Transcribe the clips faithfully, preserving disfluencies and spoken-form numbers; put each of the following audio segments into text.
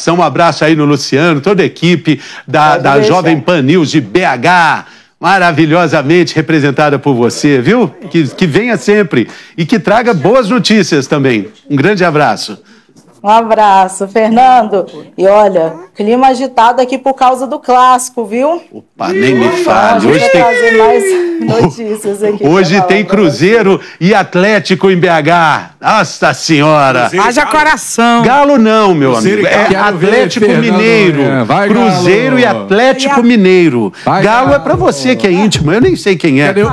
participação. Um abraço aí no Luciano, toda a equipe da, da Jovem Pan News de B H, maravilhosamente representada por você, viu? Que, que venha sempre e que traga boas notícias também. Um grande abraço. Um abraço, Fernando. E olha, clima agitado aqui por causa do clássico, viu? Opa, nem me fale. Hoje tem trazer mais notícias aqui. Hoje tem Cruzeiro e Atlético em B H. Nossa Senhora. Cruzeiro, Haja Galo. coração. Galo não, meu Cruzeiro amigo. e É Galo. Atlético Quero ver, Mineiro. Fernando. Vai, Cruzeiro Galo. e Atlético E a- Mineiro. Vai, Galo é Galo. pra você que é íntimo. Eu nem sei quem é. Cadê o-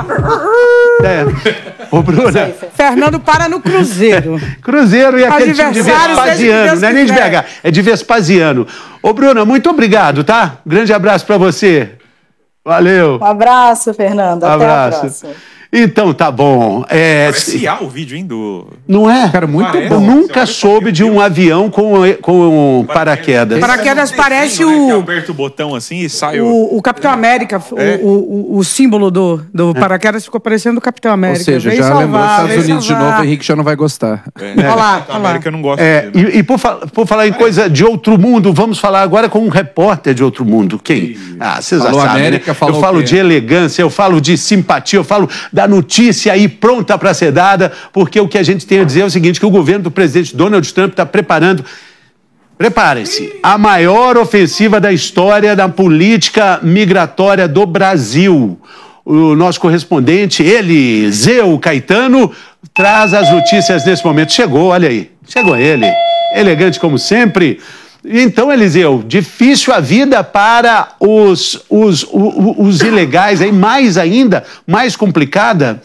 É. Ô, Bruna. Fernando para no Cruzeiro. Cruzeiro e aquele time de Adversário, seja o que Vespasiano, Deus não é nem de B quiser. H, é de Vespasiano. Ô, Bruna, muito obrigado, tá? Grande abraço pra você. Valeu. Um abraço, Fernando. Até a Abraço. próxima. Então, tá bom. É, Parece I A o vídeo, hein, do... não é? Cara, muito Parece. Eu bom. nunca Você soube de um avião com, com paraquedas. Paraquedas parece Né, que o, aperta o botão assim e sai o... o, o Capitão América. o- É. O, o, o símbolo do, do paraquedas ficou parecendo o Capitão Ou América. seja, Veio já salvar, lembrou os Estados veio Unidos de salvar. novo, o Henrique já não vai gostar. Olha lá, Capitão olha lá. América eu não gosto É, dele. e e por, fal- por falar em coisa de outro mundo, vamos falar agora com um repórter de outro mundo. Quem? Ah, vocês já Falou sabem, América, né? falou Eu falo o quê? de elegância, eu falo de simpatia, eu falo da notícia aí pronta para ser dada, porque o que a gente tem a dizer é o seguinte, que o governo do presidente Donald Trump está preparando, preparem-se, a maior ofensiva da história da política migratória do Brasil. O nosso correspondente, ele, Zeu Caetano, traz as notícias nesse momento. Chegou, olha aí, chegou ele, elegante como sempre. Então, Eliseu, difícil a vida para os, os, os, os ilegais, aí, mais ainda, mais complicada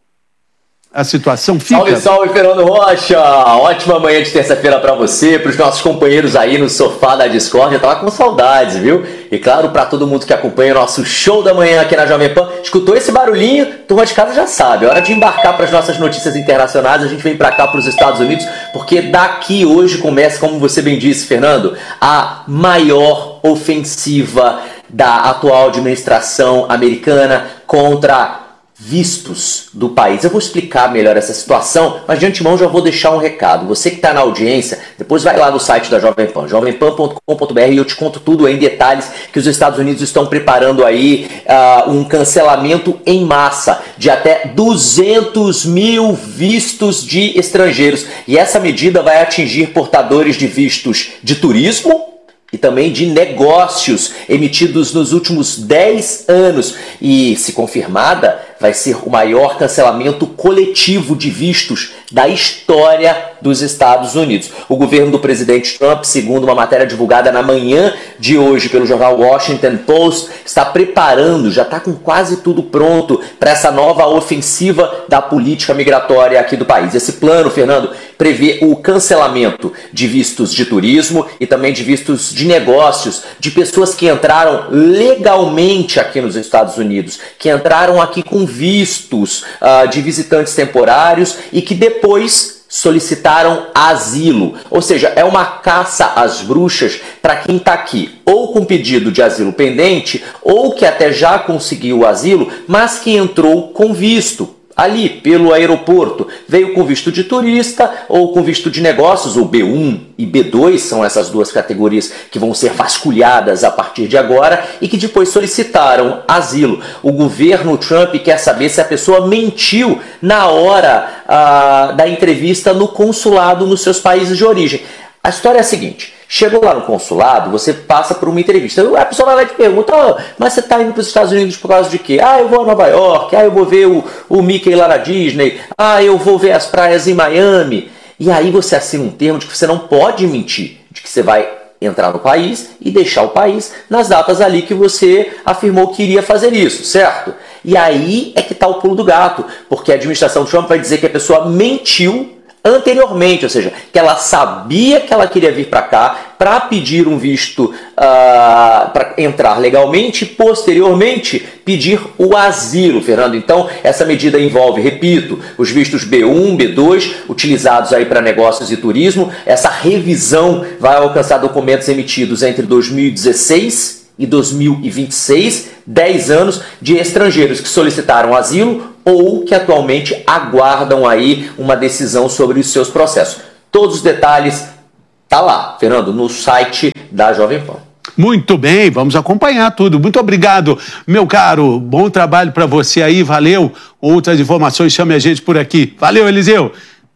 a situação fica. Salve, salve, Fernando Rocha! Ótima manhã de terça-feira pra você, pros nossos companheiros aí no sofá da Discord. Eu tava com saudades, viu? E claro, pra todo mundo que acompanha o nosso show da manhã aqui na Jovem Pan, escutou esse barulhinho? Turma de casa já sabe. É hora de embarcar para as nossas notícias internacionais. A gente vem pra cá, pros Estados Unidos, porque daqui hoje começa, como você bem disse, Fernando, a maior ofensiva da atual administração americana contra vistos do país. Eu vou explicar melhor essa situação, mas de antemão já vou deixar um recado. Você que está na audiência, depois vai lá no site da Jovem Pan, jovem pan ponto com ponto b r, e eu te conto tudo em detalhes que os Estados Unidos estão preparando aí uh, um cancelamento em massa de até duzentos mil vistos de estrangeiros. E essa medida vai atingir portadores de vistos de turismo e também de negócios emitidos nos últimos dez anos. E, se confirmada, vai ser o maior cancelamento coletivo de vistos da história dos Estados Unidos. O governo do presidente Trump, segundo uma matéria divulgada na manhã de hoje pelo jornal Washington Post, está preparando, já está com quase tudo pronto para essa nova ofensiva da política migratória aqui do país. Esse plano, Fernando, prevê o cancelamento de vistos de turismo e também de vistos de negócios de pessoas que entraram legalmente aqui nos Estados Unidos, que entraram aqui com vistos uh, de visitantes temporários e que depois solicitaram asilo. Ou seja, é uma caça às bruxas para quem está aqui ou com pedido de asilo pendente ou que até já conseguiu o asilo, mas que entrou com visto ali pelo aeroporto, veio com visto de turista ou com visto de negócios, ou B um e B dois, são essas duas categorias que vão ser vasculhadas a partir de agora e que depois solicitaram asilo. O governo Trump quer saber se a pessoa mentiu na hora ah, da entrevista no consulado nos seus países de origem. A história é a seguinte: chegou lá no consulado, você passa por uma entrevista. A pessoa vai lá e te pergunta, oh, mas você está indo para os Estados Unidos por causa de quê? Ah, eu vou a Nova York, ah, eu vou ver o, o Mickey lá na Disney, ah, eu vou ver as praias em Miami. E aí você assina um termo de que você não pode mentir, de que você vai entrar no país e deixar o país nas datas ali que você afirmou que iria fazer isso, certo? E aí é que está o pulo do gato, porque a administração Trump vai dizer que a pessoa mentiu anteriormente, ou seja, que ela sabia que ela queria vir para cá para pedir um visto uh, para entrar legalmente e posteriormente pedir o asilo, Fernando. Então, essa medida envolve, repito, os vistos B um, B dois, utilizados aí para negócios e turismo. Essa revisão vai alcançar documentos emitidos entre dois mil e dezesseis e dois mil e vinte e seis, dez anos de estrangeiros que solicitaram asilo ou que atualmente aguardam aí uma decisão sobre os seus processos. Todos os detalhes Tá lá, Fernando, no site da Jovem Pan. Muito bem, vamos acompanhar tudo. Muito obrigado, meu caro. Bom trabalho para você aí, valeu. Outras informações, chame a gente por aqui. Valeu, Eliseu.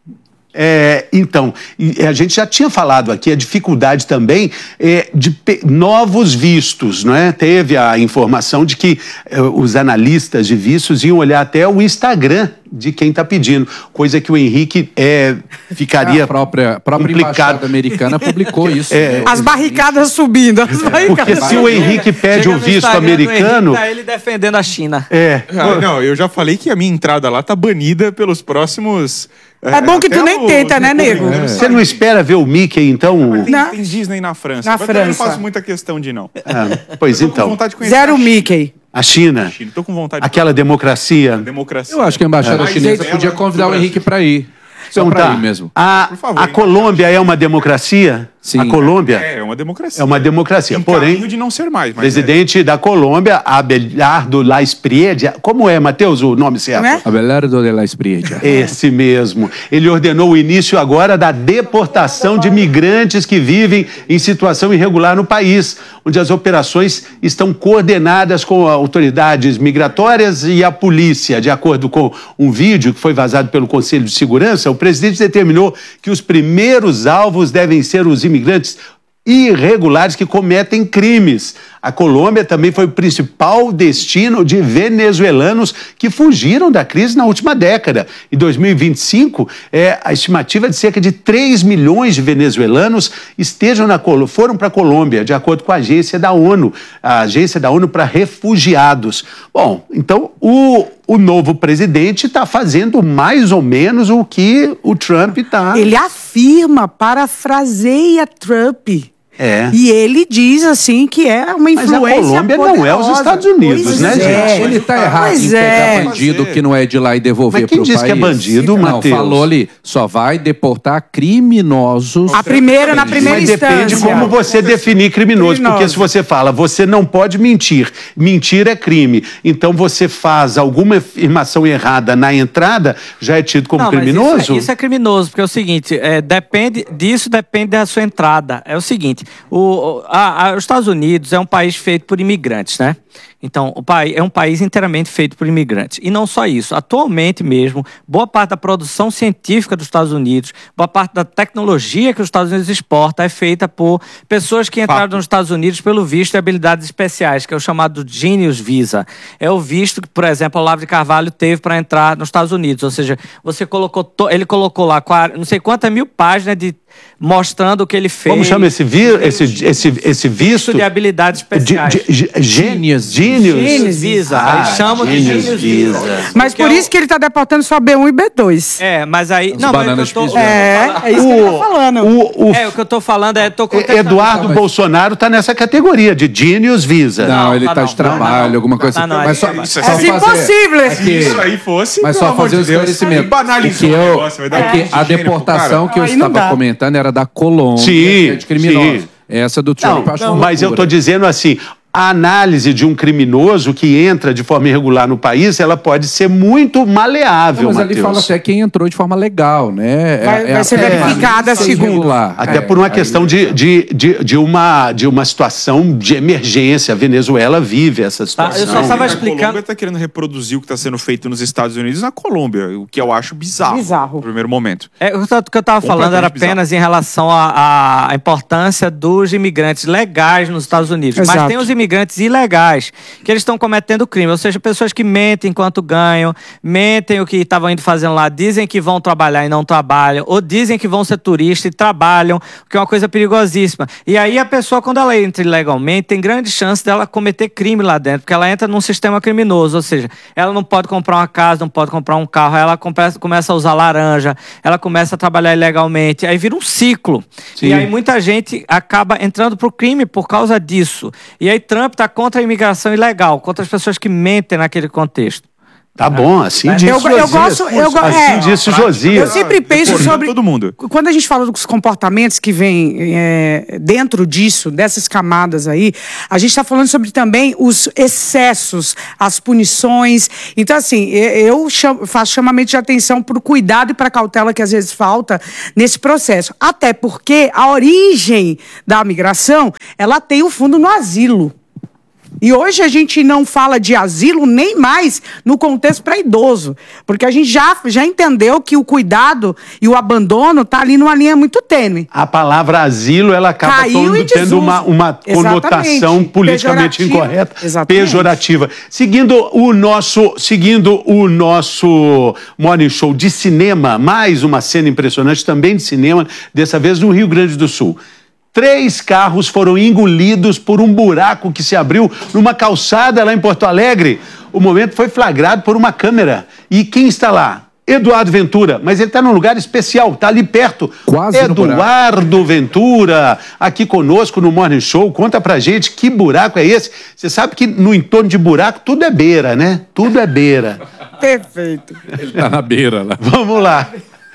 É, então, a gente já tinha falado aqui a dificuldade também é, de pe- novos vistos, não é? Teve a informação de que é, os analistas de vistos iam olhar até o Instagram de quem está pedindo, coisa que o Henrique é, ficaria a própria, a própria embaixada americana publicou isso. É, né? As barricadas subindo, as barricadas. Porque se o Henrique pede Chega o no visto Instagram do americano... Henrique, tá ele defendendo a China. É, Ah, não, eu já falei que a minha entrada lá tá banida pelos próximos... É bom que até tu nem o- tenta, né, nego? você não espera ver o Mickey, então... Tem, Na- tem Disney na França. Na Mas eu não França. faço muita questão de ir, não. Ah, pois Tô com então, vontade de conhecer Zero a China. Mickey. a China, China. Tô com vontade de aquela democracia... democracia. Eu acho que a embaixada Mais chinesa bela podia do convidar o Brasil. Henrique para ir. Só Então para tá, ir mesmo. a, Por favor, a hein? Colômbia é uma democracia? Sim. A Colômbia É, é uma democracia. é uma democracia, Em porém... caminho de não ser mais. O Mas presidente da Colômbia, Abelardo La Espriella, como é, Matheus, o nome certo? Não é? Abelardo de la Espriella. Esse mesmo. Ele ordenou o início agora da deportação de migrantes que vivem em situação irregular no país, onde as operações estão coordenadas com autoridades migratórias e a polícia. De acordo com um vídeo que foi vazado pelo Conselho de Segurança, o presidente determinou que os primeiros alvos devem ser os imigrantes irregulares que cometem crimes. A Colômbia também foi o principal destino de venezuelanos que fugiram da crise na última década. Em dois mil e vinte e cinco, é, a estimativa é de cerca de três milhões de venezuelanos estejam na Col- foram para a Colômbia, de acordo com a agência da ONU, a agência da ONU para refugiados. Bom, então o, o novo presidente está fazendo mais ou menos o que o Trump está... Ele afirma, parafraseia Trump. É. E ele diz assim que é uma Mas a influência Colômbia não é os poderosa. Estados Unidos, Pois né, é. gente? Ele tá errado Pois em pegar é. bandido que não é de lá e devolver Mas quem pro disse país. que é bandido, Não, Matheus? falou ali, só vai deportar criminosos. A primeira, na primeira Mas depende instância. como você definir criminoso, Criminoso. porque se você fala, você não pode mentir, mentir é crime, então você faz alguma afirmação errada na entrada, já é tido como Não, mas criminoso? Isso é, isso é criminoso, porque é o seguinte, é, depende disso depende da sua entrada. É o seguinte, o, o- a- a- os Estados Unidos é um país feito por imigrantes, né? Então, o país é um país inteiramente feito por imigrantes. E não só isso. Atualmente mesmo, boa parte da produção científica dos Estados Unidos, boa parte da tecnologia que os Estados Unidos exporta é feita por pessoas que entraram Fato. nos Estados Unidos pelo visto de habilidades especiais, que é o chamado Genius Visa. É o visto que, por exemplo, o Olavo de Carvalho teve para entrar nos Estados Unidos. Ou seja, você colocou to- ele colocou lá quar- não sei quantas mil páginas de mostrando o que ele fez. Como chama esse, vi, esse, esse, esse visto? Visto de habilidades especiais. Ge- ge- ge- Genius. Genius. Genius Visa. Ah, Eles chamam de Genius Genius Visa. Visa. Mas Porque por é isso o- que ele tá deportando só B um e B dois. É, mas aí... As não, mas bananas eu tô, pisando. É, é isso que ele tá falando. O, o É, o que eu tô falando é... Tô contestando. Eduardo Bolsonaro está nessa categoria de Genius Visa. Não, Não, ele tá tá não. de trabalho, Não, não. alguma coisa Não, assim. não, Mas é- só, é- só É fazer- impossível. é que- Isso aí fosse, Mas pelo só amor fazer o de Deus, esclarecimento. aí banalizou que o eu, negócio, vai dar é que a oxigênio pro deportação cara. que eu Aí não estava dá. comentando era da Colômbia, Sim, que é de criminosos. sim. Essa do Trump eu acho Não, uma mas eu loucura. estou dizendo assim, a análise de um criminoso que entra de forma irregular no país, ela pode ser muito maleável, Não, mas ali Matheus. fala até quem entrou de forma legal, né? Vai- vai ser verificada a segunda. Até É, por uma aí- questão de, de, de, de, uma, de uma situação de emergência. A Venezuela vive essa Tá, situação. eu só tava A explicando- Colômbia está querendo reproduzir o que está sendo feito nos Estados Unidos na Colômbia, o que eu acho bizarro. Bizarro. No primeiro momento. É, o que eu estava falando era apenas em relação à à- à importância dos imigrantes legais nos Estados Unidos. Exato. Mas tem os imigrantes ilegais, que eles estão cometendo crime. Ou seja, pessoas que mentem enquanto ganham, mentem o que estavam indo fazendo lá, dizem que vão trabalhar e não trabalham, ou dizem que vão ser turistas e trabalham, o que é uma coisa perigosíssima. E aí a pessoa, quando ela entra ilegalmente, tem grande chance dela cometer crime lá dentro, porque ela entra num sistema criminoso. Ou seja, ela não pode comprar uma casa, não pode comprar um carro, aí ela começa, começa a usar laranja, ela começa a trabalhar ilegalmente, aí vira um ciclo. Sim. E aí muita gente acaba entrando pro crime por causa disso. E aí Trump está contra a imigração ilegal, contra as pessoas que mentem naquele contexto. Tá bom, assim disse Eu, eu Josias. gosto, eu go- Assim é, disse eu Josias. sempre penso Reportando sobre todo mundo. Quando a gente fala dos comportamentos que vêm é, dentro disso, dessas camadas aí, a gente está falando sobre também os excessos, as punições. Então, assim, eu chamo, faço chamamento de atenção para o cuidado e para a cautela que às vezes falta nesse processo. Até porque a origem da migração, ela tem o fundo no asilo. E hoje a gente não fala de asilo nem mais no contexto para idoso, porque a gente já, já entendeu que o cuidado e o abandono tá ali numa linha muito tênue. A palavra asilo, ela acaba Caiu todo em tendo desuso. uma, uma conotação Exatamente. politicamente Pejorativa. incorreta, Exatamente. pejorativa. Seguindo o nosso, seguindo o nosso Morning Show de cinema, mais uma cena impressionante também de cinema, dessa vez no Rio Grande do Sul. Três carros foram engolidos por um buraco que se abriu numa calçada lá em Porto Alegre. O momento foi flagrado por uma câmera. E quem está lá? Eduardo Ventura, mas ele está num lugar especial, está ali perto. Quase no buraco. Eduardo Ventura, aqui conosco no Morning Show. Conta pra gente que buraco é esse. Você sabe que no entorno de buraco tudo é beira, né? Tudo é beira. Perfeito. Ele tá na beira lá. Vamos lá.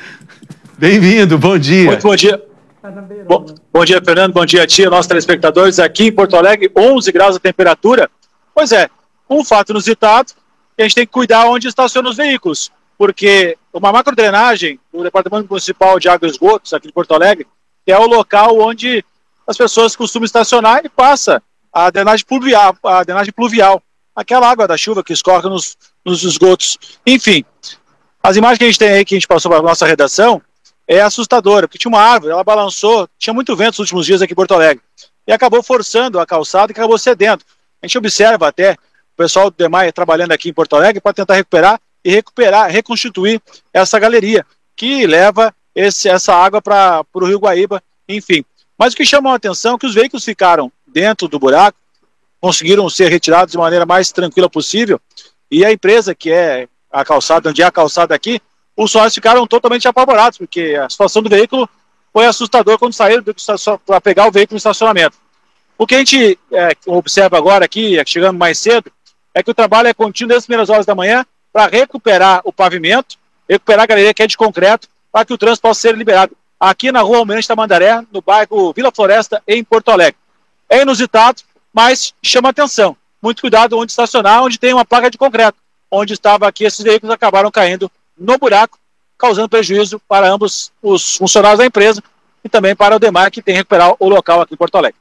Bem-vindo, bom dia. Muito bom dia. Bom, bom dia, Fernando. Bom dia, tia, nossos telespectadores. Aqui em Porto Alegre, onze graus a temperatura. Pois é, um fato inusitado, que a gente tem que cuidar onde estacionam os veículos, porque uma macrodrenagem do Departamento Municipal de Água e Esgotos, aqui de Porto Alegre, que é o local onde as pessoas costumam estacionar e passa a drenagem pluvial, a drenagem pluvial, aquela água da chuva que escorre nos, nos esgotos. Enfim, as imagens que a gente tem aí, que a gente passou para a nossa redação, é assustadora, porque tinha uma árvore, ela balançou, tinha muito vento nos últimos dias aqui em Porto Alegre, e acabou forçando a calçada e acabou cedendo. A gente observa até o pessoal do DEMAI trabalhando aqui em Porto Alegre para tentar recuperar e recuperar, reconstituir essa galeria, que leva esse, essa água para o Rio Guaíba, enfim. Mas o que chama a atenção é que os veículos ficaram dentro do buraco, conseguiram ser retirados de maneira mais tranquila possível, e a empresa, que é a calçada, onde é a calçada aqui, os funcionários ficaram totalmente apavorados, porque a situação do veículo foi assustadora quando saíram para pegar o veículo no estacionamento. O que a gente é, observa agora aqui, chegando mais cedo, é que o trabalho é contínuo desde as primeiras horas da manhã para recuperar o pavimento, recuperar a galeria que é de concreto, para que o trânsito possa ser liberado. Aqui na rua Almirante Tamandaré, no bairro Vila Floresta, em Porto Alegre. É inusitado, mas chama atenção. Muito cuidado onde estacionar, onde tem uma placa de concreto. Onde estava aqui, esses veículos acabaram caindo no buraco, causando prejuízo para ambos os funcionários da empresa e também para o DEMAI, que tem que recuperar o local aqui em Porto Alegre.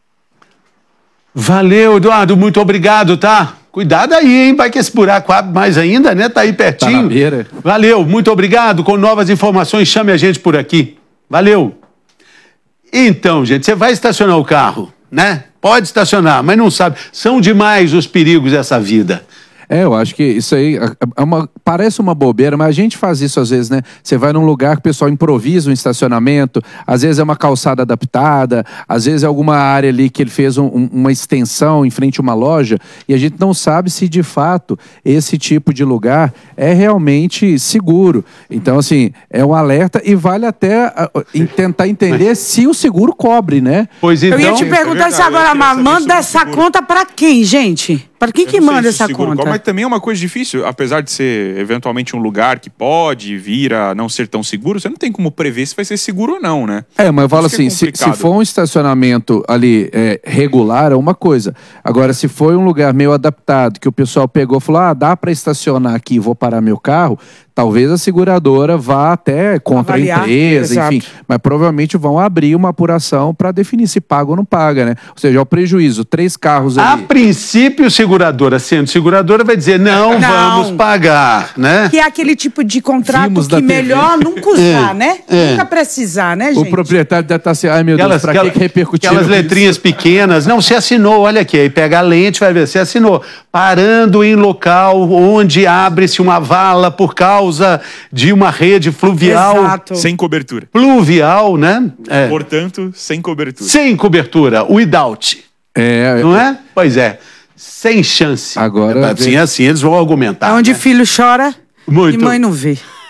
Valeu, Eduardo, muito obrigado, tá? Cuidado aí, hein? Vai que esse buraco abre mais ainda, né? Tá aí pertinho. Tá na beira. Valeu, muito obrigado. Com novas informações, chame a gente por aqui. Valeu. Então, gente, você vai estacionar o carro, né? Pode estacionar, mas não sabe. São demais os perigos dessa vida. É, eu acho que isso aí é uma, parece uma bobeira, mas a gente faz isso às vezes, né? Você vai num lugar que o pessoal improvisa um estacionamento, às vezes é uma calçada adaptada, às vezes é alguma área ali que ele fez um, um, uma extensão em frente a uma loja, e a gente não sabe se de fato esse tipo de lugar é realmente seguro. Então, assim, é um alerta e vale até uh, tentar entender mas... se o seguro cobre, né? Pois então... Eu ia te perguntar isso agora, mas manda essa conta pra quem, gente? Para quem que manda essa conta? Cobre, mas também é uma coisa difícil, apesar de ser eventualmente um lugar que pode vir a não ser tão seguro, você não tem como prever se vai ser seguro ou não, né? É, mas eu falo assim, é se, se for um estacionamento ali é, regular é uma coisa. Agora, se for um lugar meio adaptado, que o pessoal pegou e falou, ah, dá para estacionar aqui, vou parar meu carro, talvez a seguradora vá até contra avaliar, a empresa, exato. Enfim, mas provavelmente vão abrir uma apuração para definir se paga ou não paga, né? Ou seja, é o prejuízo, três carros ali. A princípio, seguradora, sendo seguradora, vai dizer, não, não. vamos pagar, né? Que é aquele tipo de contrato Vimos que melhor nunca usar, é, né? É. Nunca precisar, né, gente? O proprietário deve estar assim, ai meu aquelas, Deus, pra aquela, que repercutir aquelas letrinhas isso? pequenas, não, você assinou, olha aqui, aí pega a lente, vai ver, você assinou, parando em local onde abre-se uma vala por causa de uma rede fluvial. Exato. Sem cobertura. Pluvial, né? É. Portanto, sem cobertura. Sem cobertura, without. É, não é? Pois é. Sem chance. Agora, assim, assim eles vão argumentar. É onde né? filho chora Muito. e mãe não vê.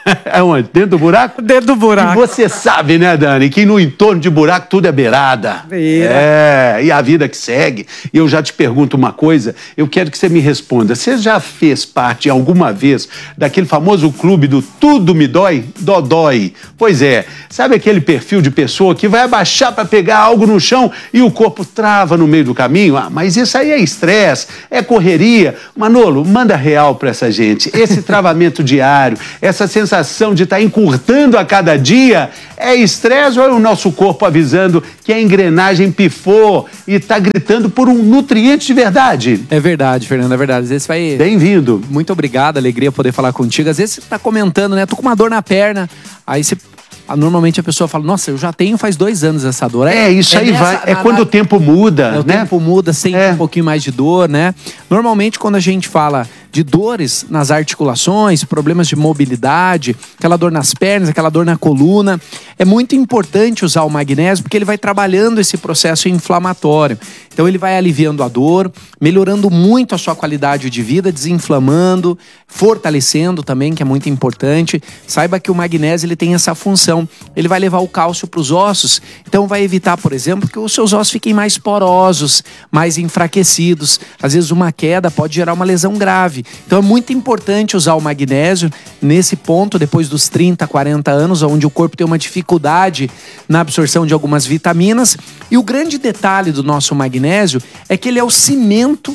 Aonde? Dentro do buraco? Dentro do buraco. E você sabe, né, Dani, que no entorno de buraco tudo é beirada. Beira. É, e a vida que segue. E eu já te pergunto uma coisa, eu quero que você me responda. Você já fez parte alguma vez daquele famoso clube do tudo me dói? Dodói. Pois é, sabe aquele perfil de pessoa que vai abaixar para pegar algo no chão e o corpo trava no meio do caminho? Ah, mas isso aí é estresse, é correria. Manolo, manda real para essa gente. Esse travamento diário, essa sensação de estar tá encurtando a cada dia, é estresse ou é o nosso corpo avisando que a engrenagem pifou e está gritando por um nutriente de verdade? É verdade, Fernando, é verdade. Às vezes vai... Bem-vindo. Muito obrigado, alegria poder falar contigo. Às vezes você tá comentando, né? Tô com uma dor na perna, aí você... Normalmente a pessoa fala, nossa, eu já tenho faz dois anos essa dor. É, é isso é aí nessa, vai, é na, quando na, o tempo muda, é, né? O tempo muda, sente é. um pouquinho mais de dor, né? Normalmente quando a gente fala de dores nas articulações, problemas de mobilidade, aquela dor nas pernas, aquela dor na coluna, é muito importante usar o magnésio porque ele vai trabalhando esse processo inflamatório. Então ele vai aliviando a dor, melhorando muito a sua qualidade de vida, desinflamando, fortalecendo também, que é muito importante. Saiba que o magnésio ele tem essa função. Ele vai levar o cálcio para os ossos, então vai evitar, por exemplo, que os seus ossos fiquem mais porosos, mais enfraquecidos. Às vezes uma queda pode gerar uma lesão grave. Então é muito importante usar o magnésio nesse ponto, depois dos trinta, quarenta anos, onde o corpo tem uma dificuldade na absorção de algumas vitaminas. E o grande detalhe do nosso magnésio é que ele é o cimento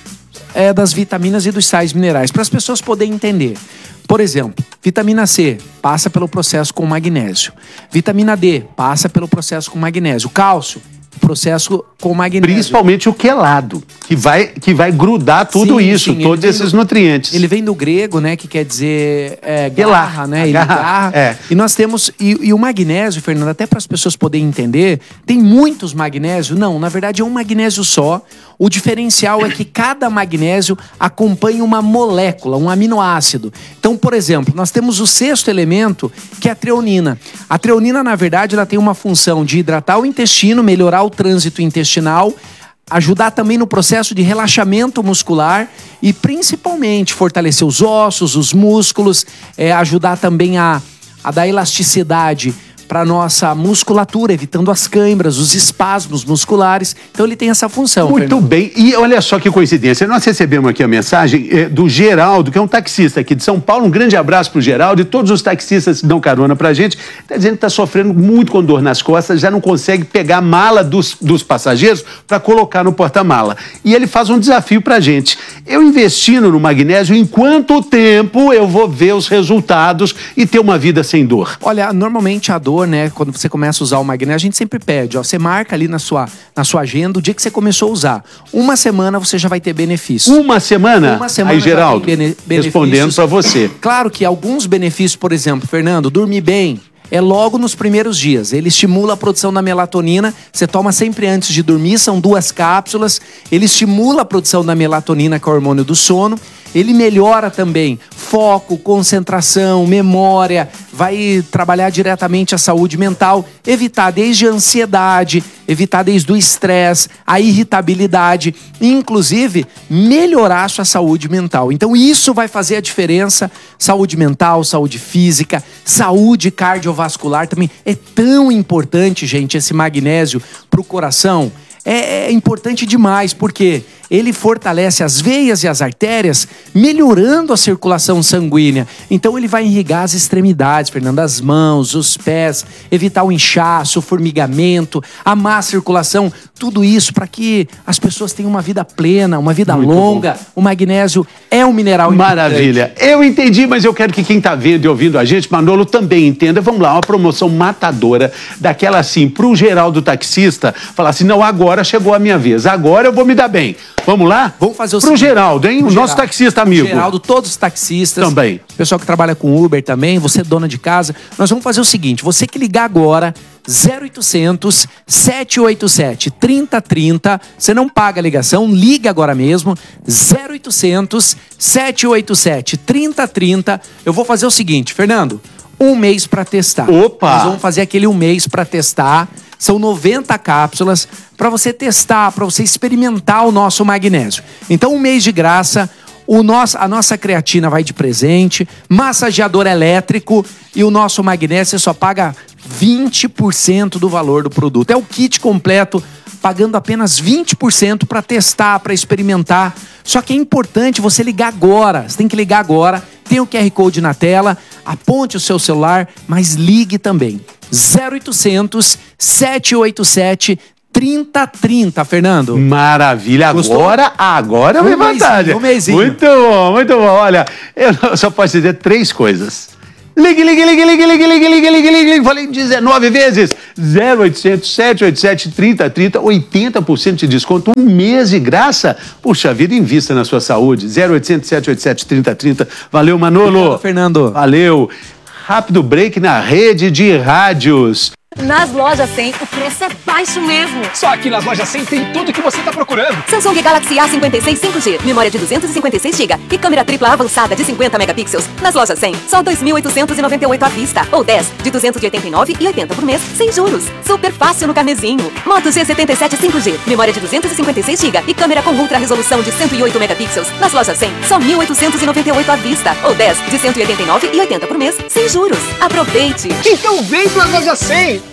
é, das vitaminas e dos sais minerais, para as pessoas poderem entender. Por exemplo, vitamina C passa pelo processo com magnésio. Vitamina D passa pelo processo com magnésio. Cálcio, processo com magnésio. Principalmente o quelado, que vai, que vai grudar tudo sim, isso, sim, todos esses do, nutrientes. Ele vem do grego, né, que quer dizer é, garra, né? Ele garra. É. E nós temos, e, e o magnésio, Fernando, até para as pessoas poderem entender, tem muitos magnésios? Não, na verdade é um magnésio só. O diferencial é que cada magnésio acompanha uma molécula, um aminoácido. Então, por exemplo, nós temos o sexto elemento, que é a treonina. A treonina, na verdade, ela tem uma função de hidratar o intestino, melhorar o trânsito intestinal, ajudar também no processo de relaxamento muscular e, principalmente, fortalecer os ossos, os músculos, é, ajudar também a, a dar elasticidade para a nossa musculatura, evitando as câimbras, os espasmos musculares. Então ele tem essa função. Muito Fernando. bem. E olha só que coincidência. Nós recebemos aqui a mensagem eh, do Geraldo, que é um taxista aqui de São Paulo. Um grande abraço para o Geraldo e todos os taxistas que dão carona para a gente. Está dizendo que está sofrendo muito com dor nas costas, já não consegue pegar a mala dos, dos passageiros para colocar no porta-mala. E ele faz um desafio para a gente. Eu investindo no magnésio, em quanto tempo eu vou ver os resultados e ter uma vida sem dor? Olha, normalmente a dor, né, quando você começa a usar o magnésio, a gente sempre pede, ó, você marca ali na sua, na sua agenda o dia que você começou a usar. Uma semana você já vai ter benefício. Uma semana? Uma semana. Aí, Geraldo, bene respondendo para você. Claro que alguns benefícios, por exemplo, Fernando, dormir bem é logo nos primeiros dias. Ele estimula a produção da melatonina, você toma sempre antes de dormir, são duas cápsulas. Ele estimula a produção da melatonina, que é o hormônio do sono. Ele melhora também foco, concentração, memória, vai trabalhar diretamente a saúde mental, evitar desde a ansiedade, evitar desde o estresse, a irritabilidade, e inclusive melhorar a sua saúde mental. Então isso vai fazer a diferença, saúde mental, saúde física, saúde cardiovascular também. É tão importante, gente, esse magnésio para o coração. É, é importante demais, porque ele fortalece as veias e as artérias, melhorando a circulação sanguínea. Então ele vai irrigar as extremidades, Fernando, as mãos, os pés, evitar o inchaço, o formigamento, a má circulação, tudo isso para que as pessoas tenham uma vida plena, uma vida Muito longa. Bom. O magnésio é um mineral importante. Maravilha. Eu entendi, mas eu quero que quem está vendo e ouvindo a gente, Manolo, também entenda. Vamos lá, uma promoção matadora, daquela assim, pro Geraldo taxista, falar assim, não, agora chegou a minha vez, agora eu vou me dar bem. Vamos lá? Vamos fazer o Pro seguinte. Geraldo, hein? O Geraldo, nosso taxista amigo. Geraldo, todos os taxistas. Também. Pessoal que trabalha com Uber também, você dona de casa. Nós vamos fazer o seguinte, você que ligar agora, zero oitocentos, sete oito sete, três zero três zero, você não paga a ligação, liga agora mesmo, zero oitocentos, sete oito sete, três zero três zero. Eu vou fazer o seguinte, Fernando, um mês para testar. Opa! Nós vamos fazer aquele um mês para testar. São noventa cápsulas para você testar, para você experimentar o nosso magnésio. Então, um mês de graça, O nosso, a nossa creatina vai de presente, massageador elétrico e o nosso magnésio você só paga vinte por cento do valor do produto. É o kit completo, pagando apenas vinte por cento para testar, para experimentar. Só que é importante você ligar agora. Você tem que ligar agora. Tem o Q R Code na tela. Aponte o seu celular, mas ligue também. zero oitocentos, sete oito sete, trinta trinta, Fernando. Maravilha. Gostou? Agora, agora é uma Um mêsinho, vantagem. um mêsinho. Muito bom, muito bom. Olha, eu só posso dizer três coisas. Ligue, ligue, ligue, ligue, ligue, ligue, ligue, ligue, ligue, ligue. Falei dezenove vezes. zero oitocentos, sete oito sete, trinta trinta, oitenta por cento de desconto, um mês de graça. Puxa vida, invista na sua saúde. zero oitocentos, sete oito sete, trinta trinta. Valeu, Manolo. Obrigado, Fernando. Valeu. Rápido break na rede de rádios. Nas lojas cem, o preço é baixo mesmo. Só aqui nas lojas cem tem tudo que você está procurando. Samsung Galaxy A cinquenta e seis cinco G, memória de duzentos e cinquenta e seis gigabytes e câmera tripla avançada de cinquenta megapixels. Nas lojas cem, só dois mil oitocentos e noventa e oito à vista. Ou dez de duzentos e oitenta e nove e oitenta por mês, sem juros. Super fácil no carnezinho. Moto G setenta e sete cinco G, memória de duzentos e cinquenta e seis gigabytes e câmera com ultra resolução de cento e oito megapixels. Nas lojas cem, só mil oitocentos e noventa e oito à vista. Ou dez de cento e oitenta e nove e oitenta por mês, sem juros. Aproveite! Então vem pra loja cem!